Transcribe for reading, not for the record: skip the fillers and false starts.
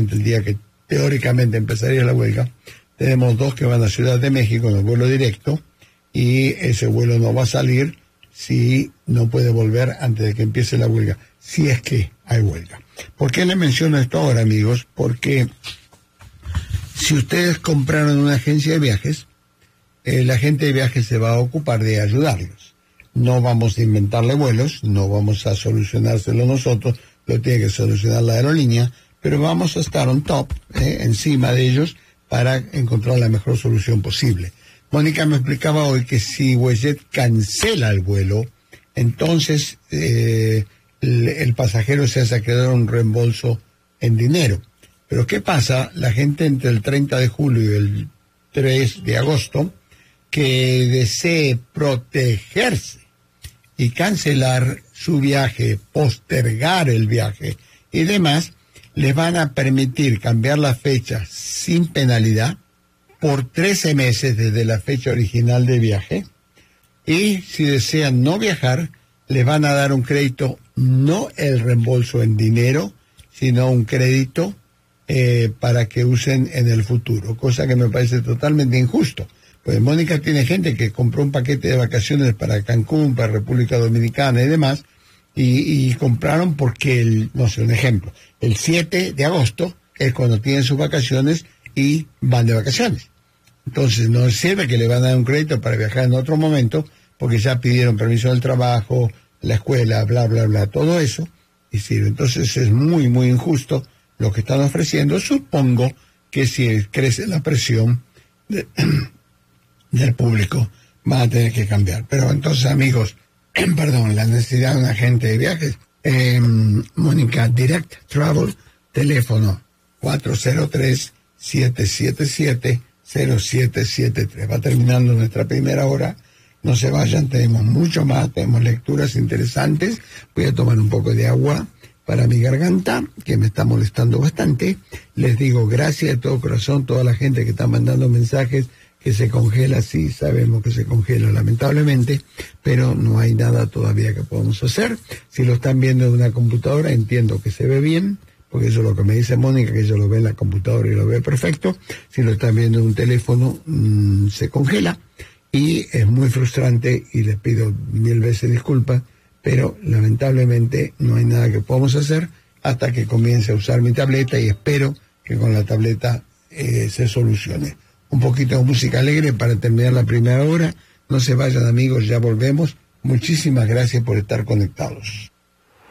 supuestamente el día que teóricamente empezaría la huelga, tenemos 2 que van a Ciudad de México en el vuelo directo, y ese vuelo no va a salir si no puede volver antes de que empiece la huelga, si es que hay huelga. ¿Por qué les menciono esto ahora, amigos? Porque si ustedes compraron una agencia de viajes, la agente de viajes se va a ocupar de ayudarlos. No vamos a inventarle vuelos, no vamos a solucionárselo nosotros, lo tiene que solucionar la aerolínea, pero vamos a estar on top, encima de ellos, para encontrar la mejor solución posible. Mónica me explicaba hoy que si WestJet cancela el vuelo, entonces el pasajero se hace quedar un reembolso en dinero. Pero ¿qué pasa? La gente entre el 30 de julio y el 3 de agosto que desee protegerse y cancelar su viaje, postergar el viaje y demás, les van a permitir cambiar la fecha sin penalidad por 13 meses desde la fecha original de viaje, y si desean no viajar, les van a dar un crédito, no el reembolso en dinero, sino un crédito para que usen en el futuro, cosa que me parece totalmente injusto. Pues Mónica tiene gente que compró un paquete de vacaciones para Cancún, para República Dominicana y demás, y compraron porque, no sé, un ejemplo, el 7 de agosto es cuando tienen sus vacaciones y van de vacaciones. Entonces no sirve que le van a dar un crédito para viajar en otro momento, porque ya pidieron permiso del trabajo, la escuela, bla, bla, bla, todo eso, y sirve. Entonces es muy, muy injusto lo que están ofreciendo. Supongo que si crece la presión del público, van a tener que cambiar. Pero entonces, amigos, perdón, la necesidad de un agente de viajes, Mónica, Direct Travel, teléfono 403-777-0773. Va terminando nuestra primera hora. No se vayan, tenemos mucho más, tenemos lecturas interesantes. Voy a tomar un poco de agua para mi garganta, que me está molestando bastante. Les digo gracias de todo corazón a toda la gente que está mandando mensajes, que se congela. Sí, sabemos que se congela lamentablemente, pero no hay nada todavía que podamos hacer. Si lo están viendo en una computadora, entiendo que se ve bien, porque eso es lo que me dice Mónica, que ella lo ve en la computadora y lo ve perfecto. Si lo están viendo en un teléfono, se congela, y es muy frustrante, y les pido 1000 veces disculpas, pero lamentablemente no hay nada que podamos hacer hasta que comience a usar mi tableta, y espero que con la tableta se solucione. Un poquito de música alegre para terminar la primera hora. No se vayan, amigos, ya volvemos. Muchísimas gracias por estar conectados.